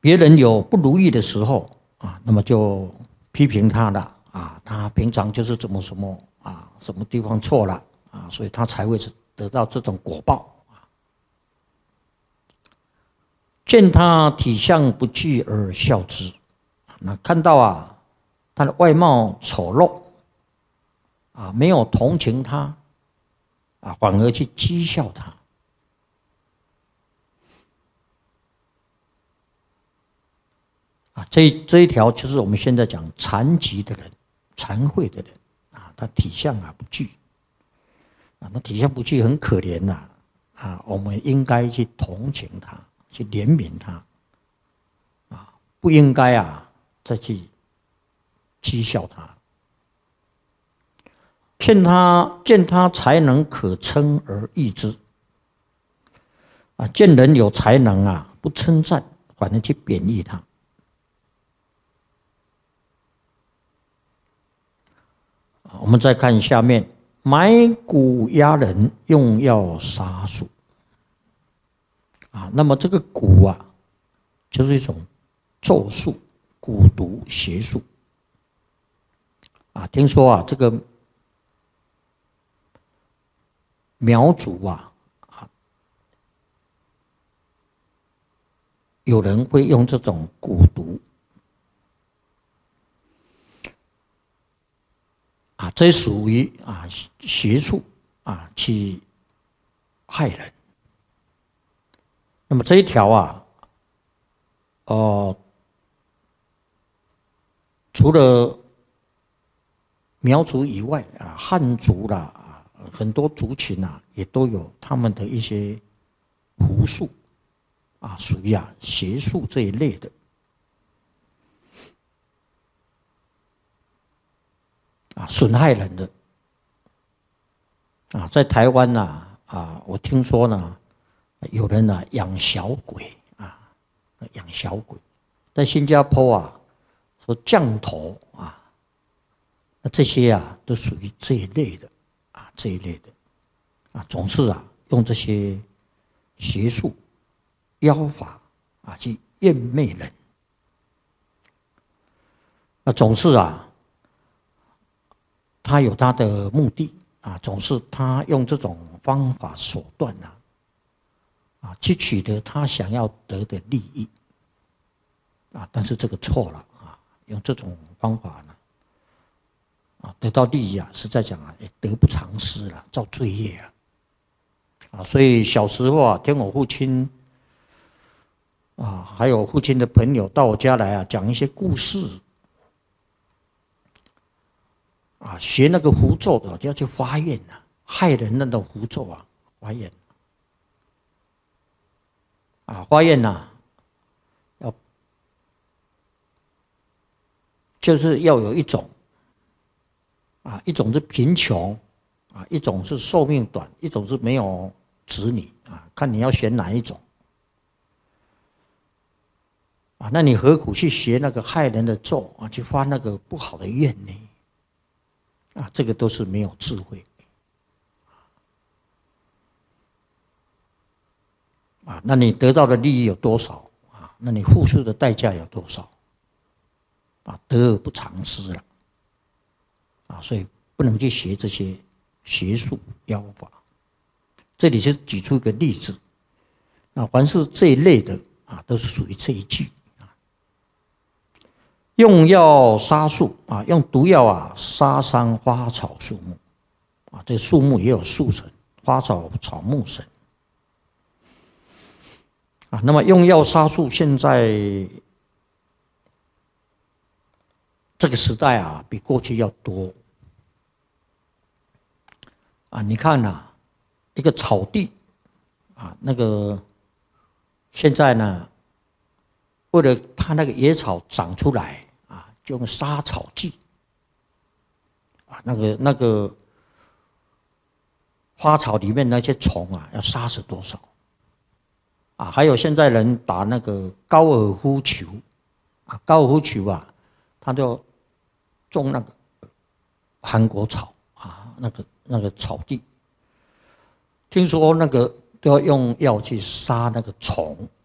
别人有不如意的时候啊，那么就批评他了啊，他平常就是怎么什么啊，什么地方错了啊，所以他才会得到这种果报。见他体相不具而笑之，那看到啊他的外貌丑陋啊，没有同情他啊，反而去讥笑他。啊，这一条就是我们现在讲残疾的人、残废的人啊，他体相啊不具啊，那体相不具很可怜呐啊，我们应该去同情他，去怜悯他啊，不应该啊再去讥笑他。见他才能可称而异之啊，见人有才能啊，不称赞，反而去贬义他。我们再看下面，埋蛊压人，用药杀术啊。那么这个蛊啊，就是一种咒术、蛊毒邪术啊。听说啊，这个苗族啊，有人会用这种蛊毒啊，这属于啊邪术啊，去害人。那么这一条啊，除了苗族以外啊，汉族啦，很多族群啊，也都有他们的一些巫术啊，属于啊邪术这一类的啊，损害人的啊，在台湾呐我听说呢，有人呢养小鬼啊，养小鬼，在新加坡啊，说降头啊，那这些啊都属于这一类的啊，这一类的啊，总是啊用这些邪术妖法啊去谄媚人，那总是啊，他有他的目的啊，总是他用这种方法手段啊，去取得他想要得的利益啊，但是这个错了啊，用这种方法呢啊得到利益啊，实在讲啊，得不偿失了，造罪业啊，所以小时候啊，听我父亲啊，还有父亲的朋友到我家来啊，讲一些故事啊，学那个符咒的就要去发愿啊，害人那种符咒啊，发愿啊，发愿呐，就是要有一种啊，一种是贫穷啊，一种是寿命短，一种是没有子女啊，看你要选哪一种啊？那你何苦去学那个害人的咒啊，去发那个不好的愿呢？啊，这个都是没有智慧啊。那你得到的利益有多少啊？那你付出的代价有多少啊？得而不偿失了啊，所以不能去学这些邪术妖法。这里是举出一个例子，那凡是这一类的啊，都是属于这一句啊。用药杀树啊，用毒药啊杀伤花草树木啊，这树木也有树神，花草草木神啊。那么用药杀树，现在这个时代啊，比过去要多啊。你看呐，一个草地啊，那个现在呢，为了怕那个野草长出来啊，就用杀草剂啊，那个花草里面那些虫啊，要杀死多少啊？还有现在人打那个高尔夫球啊，高尔夫球啊，他就种那个韩国草啊，那个草地，听说那个都要用药去杀那个虫